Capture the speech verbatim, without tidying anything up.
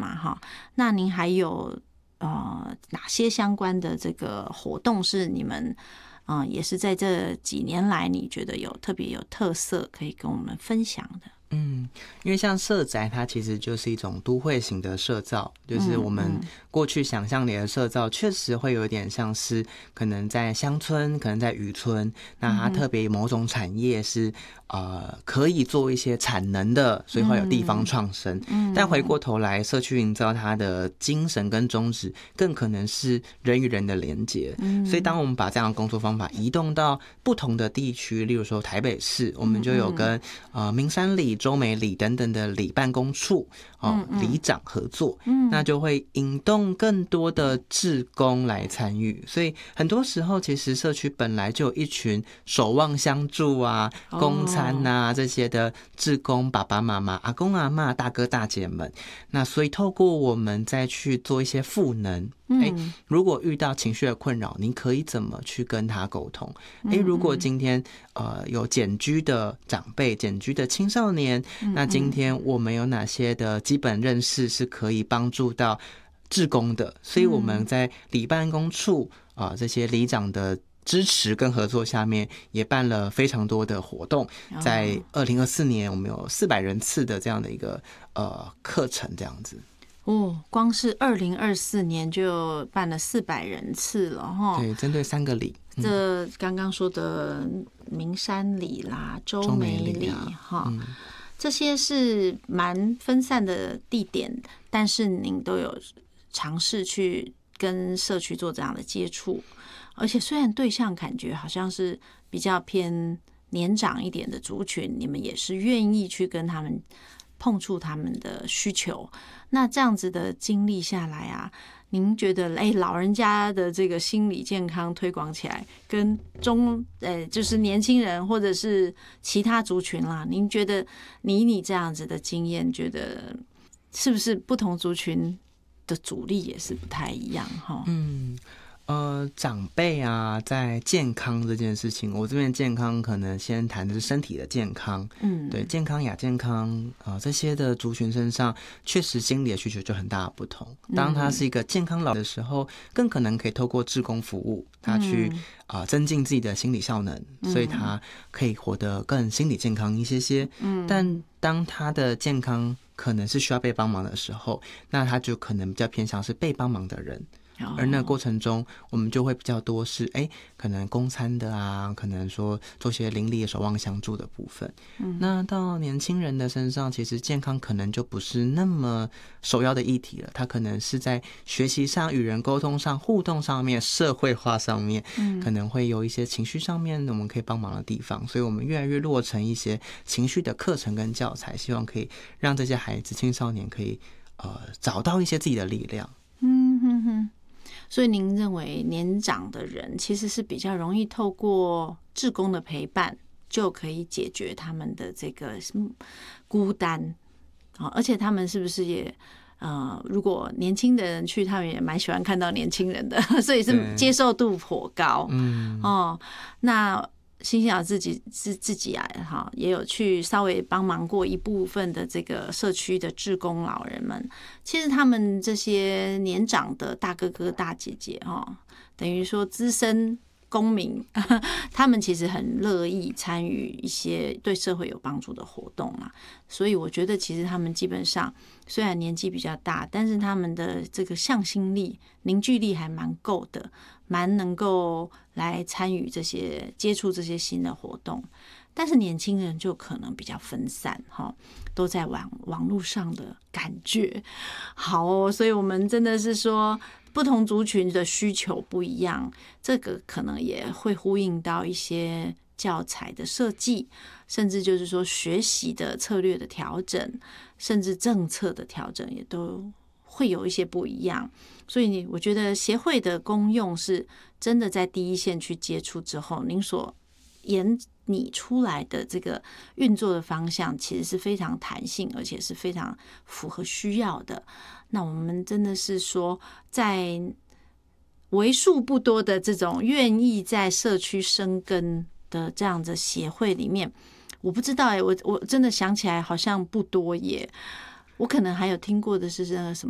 嘛哈。那您还有呃哪些相关的这个活动是你们嗯、呃、也是在这几年来你觉得有特别有特色可以跟我们分享的？ 嗯，因为像社宅，它其实就是一种都会型的社造，就是我们过去想象里的社造，确实会有点像是可能在乡村，可能在渔村，那它特别某种产业是呃可以做一些产能的，所以会有地方创生。嗯，但回过头来，社区营造它的精神跟宗旨，更可能是人与人的连结。嗯，所以当我们把这样的工作方法移动到不同的地区，例如说台北市，我们就有跟呃民山里、中美里等等的里办公处哦里长合作，嗯，那就会引动更多的志工来参与。所以很多时候，其实社区本来就有一群守望相助啊、供餐啊这些的志工爸爸妈妈、阿公阿嬷、大哥大姐们。那所以透过我们再去做一些赋能。哎，如果遇到情绪的困扰，你可以怎么去跟他沟通？哎，如果今天呃有简居的长辈、简居的青少年，那今天我们有哪些的基本认识是可以帮助到志工的？所以我们在里办公处啊、呃、这些里长的支持跟合作下面，也办了非常多的活动。在二零二四年，我们有四百人次的这样的一个呃课程，这样子。 哦，光是二零二四年就办了四百人次了哈。 对，针对三个里， 嗯、这刚刚说的名山里啦、周美里哈、嗯，这些是蛮分散的地点，但是您都有尝试去跟社区做这样的接触，而且虽然对象感觉好像是比较偏年长一点的族群，你们也是愿意去跟他们碰触他们的需求。那这样子的经历下来啊，您觉得哎，老人家的这个心理健康推广起来，跟中呃就是年轻人或者是其他族群啦，您觉得你你这样子的经验，觉得是不是不同族群的阻力也是不太一样哈？ 嗯。呃，长辈啊，在健康这件事情，我这边健康可能先谈的是身体的健康，嗯，对，健康、亚健康啊、呃、这些的族群身上，确实心理的需求就很大的不同。当他是一个健康老的时候，更可能可以透过志工服务，他去啊、呃、增进自己的心理效能，所以他可以活得更心理健康一些些。嗯，但当他的健康可能是需要被帮忙的时候，那他就可能比较偏向是被帮忙的人。而那个过程中，我们就会比较多是哎，可能供餐的啊，可能说做些邻里守望相助的部分。嗯，那到年轻人的身上，其实健康可能就不是那么首要的议题了，他可能是在学习上、与人沟通上、互动上面、社会化上面，嗯，可能会有一些情绪上面我们可以帮忙的地方，所以我们越来越落成一些情绪的课程跟教材，希望可以让这些孩子、青少年可以呃找到一些自己的力量。 嗯哼哼。所以您认为年长的人其实是比较容易透过志工的陪伴就可以解决他们的这个孤单，而且他们是不是也呃，如果年轻的人去，他们也蛮喜欢看到年轻人的，所以是接受度颇高。嗯，哦，那星星老师自己是自己啊，哈，也有去稍微帮忙过一部分的这个社区的志工老人们。其实他们这些年长的大哥哥大姐姐，哈，等于说资深公民，他们其实很乐意参与一些对社会有帮助的活动嘛。所以我觉得，其实他们基本上虽然年纪比较大，但是他们的这个向心力、凝聚力还蛮够的，蛮能够来参与这些、接触这些新的活动。但是年轻人就可能比较分散，都在网网络上的感觉。好哦，所以我们真的是说，不同族群的需求不一样，这个可能也会呼应到一些教材的设计，甚至就是说学习的策略的调整，甚至政策的调整，也都会有一些不一样。所以我觉得协会的功用是真的在第一线去接触之后，您所研拟出来的这个运作的方向其实是非常弹性，而且是非常符合需要的。那我们真的是说，在为数不多的这种愿意在社区生根的这样的协会里面，我不知道哎、欸，我我真的想起来好像不多耶。我可能还有听过的是那个什么